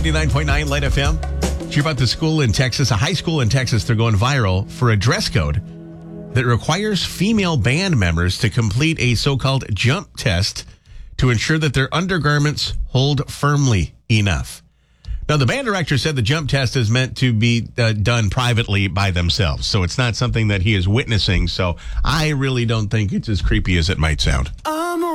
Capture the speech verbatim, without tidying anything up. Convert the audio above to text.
ninety-nine point nine Light F M. Hear about the school in Texas, a high school in Texas. They're going viral for a dress code that requires female band members to complete a so-called jump test to ensure that their undergarments hold firmly enough. Now, the band director said the jump test is meant to be uh, done privately by themselves, so it's not something that he is witnessing, so I really don't think it's as creepy as it might sound. Oh.